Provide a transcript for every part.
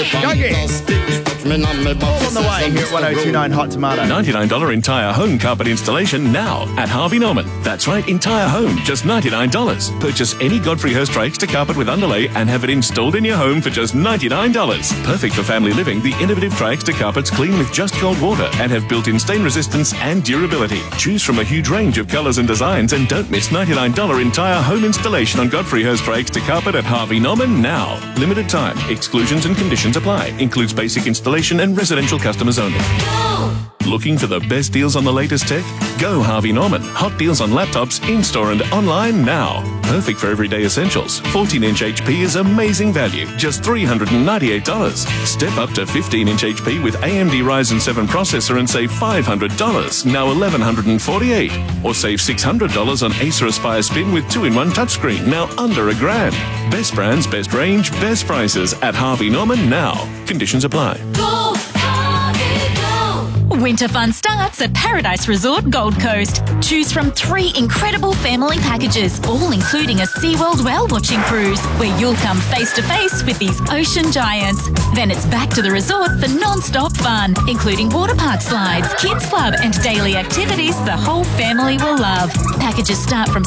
All on the way here at 1029 Hot Tomato. $99 entire home carpet installation now at Harvey Norman. That's right, entire home, just $99. Purchase any Godfrey Hirst Rakes to carpet with underlay and have it installed in your home for just $99. Perfect for family living, the innovative Tri-Extra carpets clean with just cold water and have built-in stain resistance and durability. Choose from a huge range of colours and designs and don't miss $99 entire home installation on Godfrey Hirst Rakes to carpet at Harvey Norman now. Limited time. Exclusions and conditions apply. Includes basic installation and residential customers only. Looking for the best deals on the latest tech? Go Harvey Norman. Hot deals on laptops, in-store and online now. Perfect for everyday essentials. 14-inch HP is amazing value. Just $398. Step up to 15-inch HP with AMD Ryzen 7 processor and save $500. Now $1,148. Or save $600 on Acer Aspire Spin with 2-in-1 touchscreen. Now under $1,000. Best brands, best range, best prices at Harvey Norman now. Conditions apply. Go, Harvey, go. Winter fun starts at Paradise Resort Gold Coast. Choose from 3 incredible family packages, all including a SeaWorld whale-watching cruise, where you'll come face-to-face with these ocean giants. Then it's back to the resort for non-stop fun, including water park slides, kids club and daily activities the whole family will love. Packages start from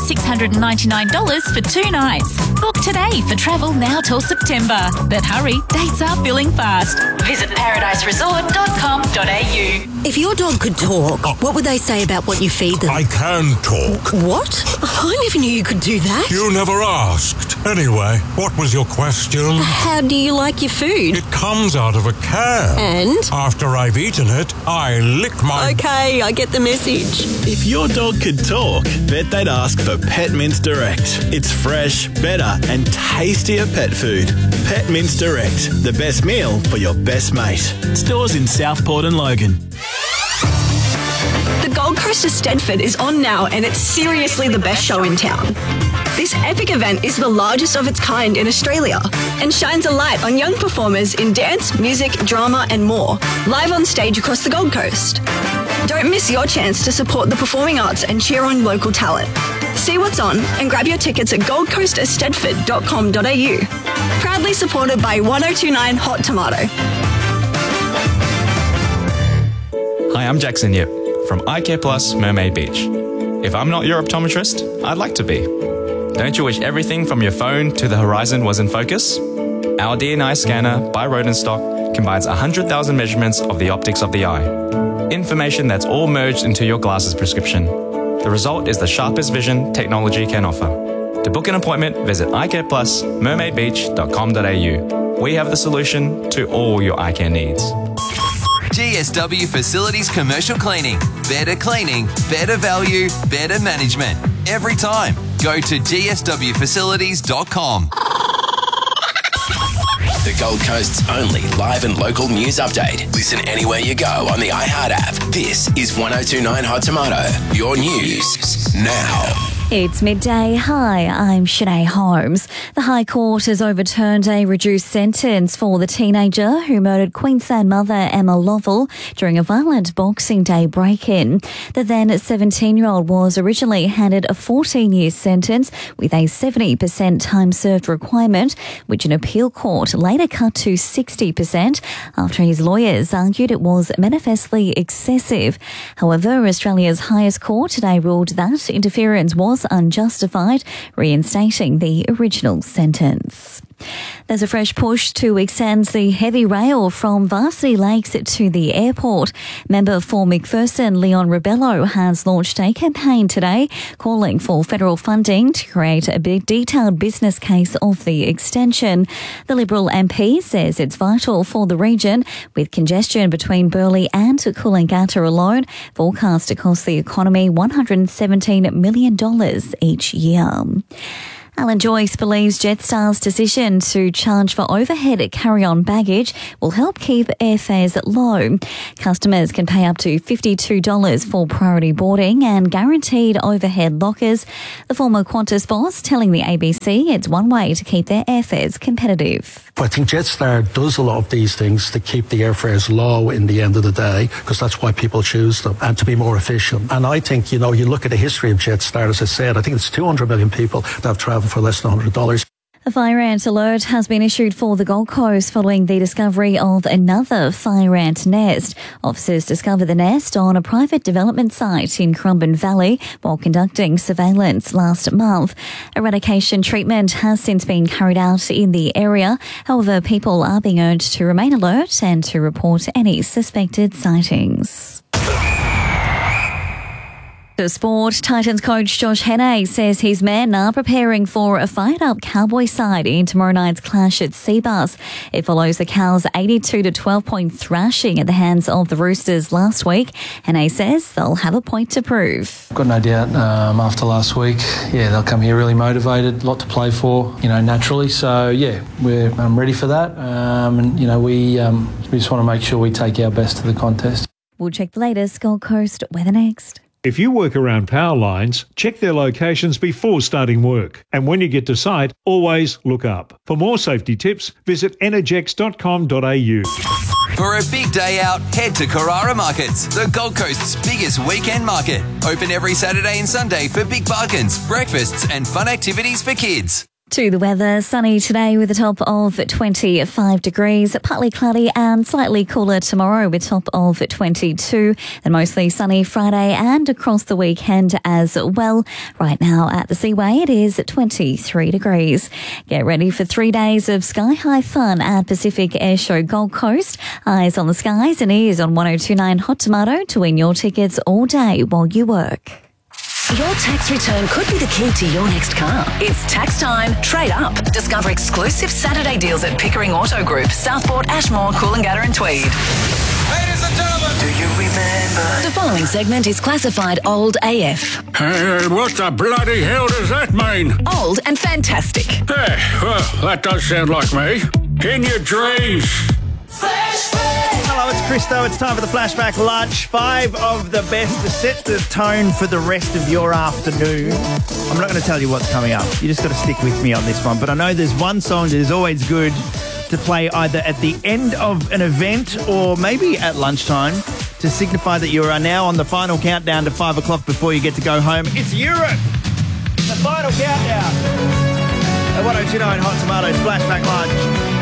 $699 for 2 nights. Book today for travel now till September. But hurry, dates are filling fast. Visit paradiseresort.com.au. If your dog could talk, what would they say about what you feed them? I can talk. What? I never knew you could do that. You never asked. Anyway, what was your question? How do you like your food? It comes out of a can. And? After I've eaten it, I lick my... Okay, I get the message. If your dog could talk, bet they'd ask for Pet Mints Direct. It's fresh, better and tastier pet food. Pet Mints Direct, the best meal for your best mate. Stores in Southport and Logan. The Gold Coast of Stedford is on now, and it's seriously the best show in town. This epic event is the largest of its kind in Australia and shines a light on young performers in dance, music, drama and more, live on stage across the Gold Coast. Don't miss your chance to support the performing arts and cheer on local talent. See what's on and grab your tickets at goldcoastofstedford.com.au. Proudly supported by 1029 Hot Tomato. Hi, I'm Jackson Yip from iCare Plus Mermaid Beach. If I'm not your optometrist, I'd like to be. Don't you wish everything from your phone to the horizon was in focus? Our DNI scanner by Rodenstock combines 100,000 measurements of the optics of the eye. Information that's all merged into your glasses prescription. The result is the sharpest vision technology can offer. To book an appointment, visit iCarePlus.mermaidbeach.com.au. We have the solution to all your eye care needs. GSW Facilities Commercial Cleaning. Better cleaning, better value, better management. Every time. Go to gswfacilities.com. The Gold Coast's only live and local news update. Listen anywhere you go on the iHeart app. This is 1029 Hot Tomato. Your news now. It's midday. Hi, I'm Shanae Holmes. The High Court has overturned a reduced sentence for the teenager who murdered Queensland mother Emma Lovell during a violent Boxing Day break-in. The then 17-year-old was originally handed a 14-year sentence with a 70% time served requirement, which an appeal court later cut to 60% after his lawyers argued it was manifestly excessive. However, Australia's highest court today ruled that interference was unjustified, reinstating the original sentence. There's a fresh push to extend the heavy rail from Varsity Lakes to the airport. Member for McPherson, Leon Rebello, has launched a campaign today calling for federal funding to create a detailed business case of the extension. The Liberal MP says it's vital for the region, with congestion between Burleigh and Coolangatta alone forecast to cost the economy $117 million each year. Alan Joyce believes Jetstar's decision to charge for overhead carry-on baggage will help keep airfares low. Customers can pay up to $52 for priority boarding and guaranteed overhead lockers. The former Qantas boss telling the ABC it's one way to keep their airfares competitive. I think Jetstar does a lot of these things to keep the airfares low in the end of the day, because that's why people choose them, and to be more efficient. And I think, you look at the history of Jetstar, as I said, I think it's 200 million people that have travelled for less than $100. A fire ant alert has been issued for the Gold Coast following the discovery of another fire ant nest. Officers discovered the nest on a private development site in Currumbin Valley while conducting surveillance last month. Eradication treatment has since been carried out in the area. However, people are being urged to remain alert and to report any suspected sightings. To sport, Titans coach Josh Hannay says his men are preparing for a fired-up Cowboy side in tomorrow night's clash at Seabus. It follows the Cows' 82-12-point thrashing at the hands of the Roosters last week. Hannay says they'll have a point to prove. Got no doubt after last week, they'll come here really motivated, a lot to play for, naturally. So, I'm ready for that. We just want to make sure we take our best to the contest. We'll check the latest Gold Coast weather next. If you work around power lines, check their locations before starting work. And when you get to site, always look up. For more safety tips, visit energex.com.au. For a big day out, head to Carrara Markets, the Gold Coast's biggest weekend market. Open every Saturday and Sunday for big bargains, breakfasts and fun activities for kids. To the weather, sunny today with a top of 25 degrees, partly cloudy and slightly cooler tomorrow with a top of 22, and mostly sunny Friday and across the weekend as well. Right now at the Seaway, it is 23 degrees. Get ready for 3 days of sky-high fun at Pacific Airshow Gold Coast. Eyes on the skies and ears on 102.9 Hot Tomato to win your tickets all day while you work. Your tax return could be the key to your next car. It's tax time. Trade up. Discover exclusive Saturday deals at Pickering Auto Group, Southport, Ashmore, Coolangatta and Tweed. Ladies and gentlemen, do you remember? The following segment is classified old AF. Hey, what the bloody hell does that mean? Old and fantastic. Well, that does sound like me. In your dreams. Hello, it's Christo. It's time for the Flashback Lunch. 5 of the best to set the tone for the rest of your afternoon. I'm not going to tell you what's coming up. You just got to stick with me on this one. But I know there's one song that is always good to play either at the end of an event or maybe at lunchtime to signify that you are now on the final countdown to 5 o'clock before you get to go home. It's Europe! The final countdown. At 102.9 Hot Tomatoes Flashback Lunch.